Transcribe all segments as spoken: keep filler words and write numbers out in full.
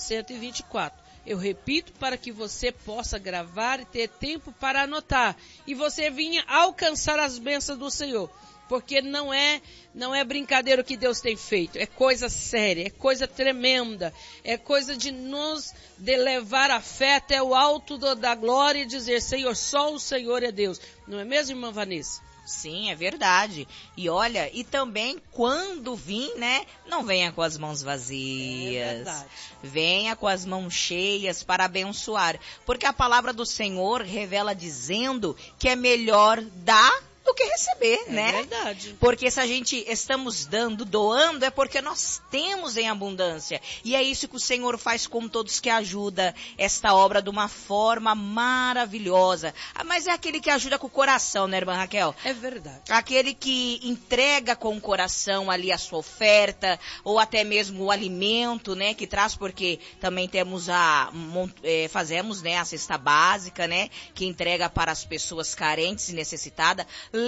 cento e vinte e quatro. Eu repito para que você possa gravar e ter tempo para anotar. E você vinha alcançar as bênçãos do Senhor. Porque não é, não é brincadeira o que Deus tem feito. É coisa séria, é coisa tremenda. É coisa de nos de levar a fé até o alto do, da glória e dizer, Senhor, só o Senhor é Deus. Não é mesmo, irmã Vanessa? Sim, é verdade. E olha, e também quando vir, né, não venha com as mãos vazias. É verdade. Venha com as mãos cheias para abençoar. Porque a palavra do Senhor revela dizendo que é melhor dar do que receber, é né? É verdade. Porque se a gente estamos dando, doando, é porque nós temos em abundância. E é isso que o Senhor faz com todos que ajuda esta obra de uma forma maravilhosa. Ah, mas é aquele que ajuda com o coração, né, irmã Raquel? É verdade. Aquele que entrega com o coração ali a sua oferta, ou até mesmo o alimento, né, que traz, porque também temos a, é, fazemos, né, a cesta básica, né, que entrega para as pessoas carentes e necessitadas.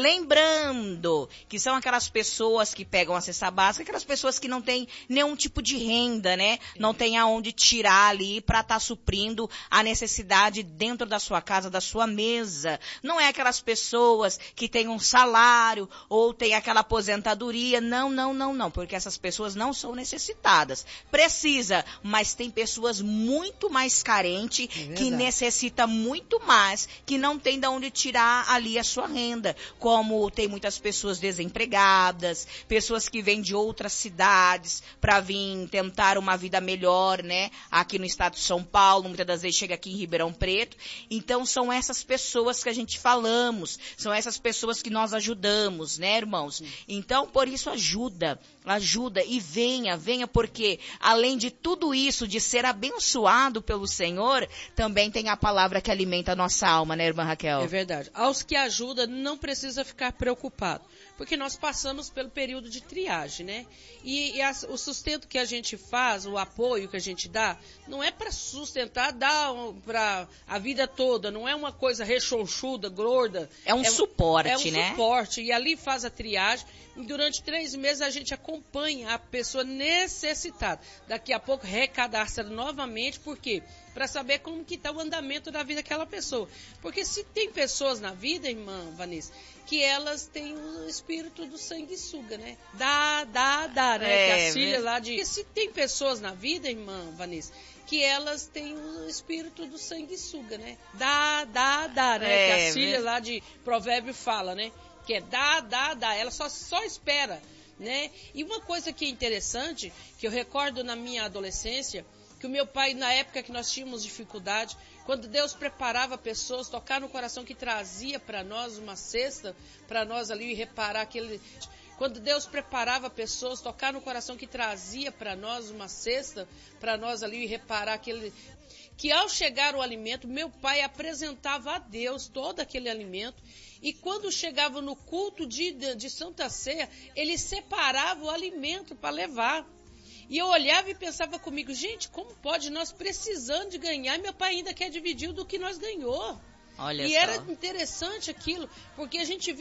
Lembrando que são aquelas pessoas que pegam a cesta básica, aquelas pessoas que não têm nenhum tipo de renda, né? Não tem aonde tirar ali para estar tá suprindo a necessidade dentro da sua casa, da sua mesa. Não é aquelas pessoas que têm um salário ou têm aquela aposentadoria. Não, não, não, não, porque essas pessoas não são necessitadas. Precisa, mas tem pessoas muito mais carentes é que necessita muito mais, que não tem de onde tirar ali a sua renda. Como tem muitas pessoas desempregadas, pessoas que vêm de outras cidades para vir tentar uma vida melhor, né? Aqui no estado de São Paulo, muitas das vezes chega aqui em Ribeirão Preto. Então são essas pessoas que a gente falamos, são essas pessoas que nós ajudamos, né, irmãos? Então, por isso ajuda, ajuda e venha, venha, porque além de tudo isso, de ser abençoado pelo Senhor, também tem a palavra que alimenta a nossa alma, né, irmã Raquel? É verdade. Aos que ajudam, não precisa ficar preocupado, porque nós passamos pelo período de triagem, né? E, e a, o sustento que a gente faz, o apoio que a gente dá, não é para sustentar, dar para a vida toda, não é uma coisa rechonchuda, gorda. É um é, suporte, é um né? É um suporte, e ali faz a triagem, e durante três meses a gente acompanha a pessoa necessitada. Daqui a pouco recadastra novamente, por quê? Para saber como que está o andamento da vida daquela pessoa. Porque se tem pessoas na vida, irmã Vanessa, que elas têm o espírito do sanguessuga, né? Dá, dá, dá, né? É, que as filhas lá de... Porque se tem pessoas na vida, irmã Vanessa, que elas têm o espírito do sanguessuga, né? Dá, dá, dá, né? É, que as filhas lá de provérbio fala, né? Que é dá, dá, dá. Ela só, só espera, né? E uma coisa que é interessante, que eu recordo na minha adolescência, que o meu pai, na época que nós tínhamos dificuldade, quando Deus preparava pessoas, tocar no coração que trazia para nós uma cesta, para nós ali reparar aquele... Quando Deus preparava pessoas, tocar no coração que trazia para nós uma cesta, para nós ali reparar aquele... Que ao chegar o alimento, meu pai apresentava a Deus todo aquele alimento, e quando chegava no culto de, de Santa Ceia, ele separava o alimento para levar. E eu olhava e pensava comigo, gente, como pode nós precisando de ganhar, e meu pai ainda quer dividir do que nós ganhou. Olha e só. Era interessante aquilo, porque a gente via